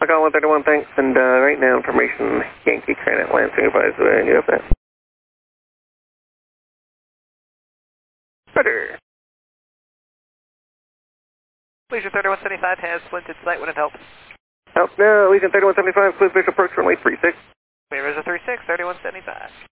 call 131, thanks. And right now, information Yankee Granite Lansing advisory, and you have that. Roger. Legion 3175 has splinted site, would it help? Oh, no, Legion 3175, please visual approach runway 36. Clear as a 36, 3175.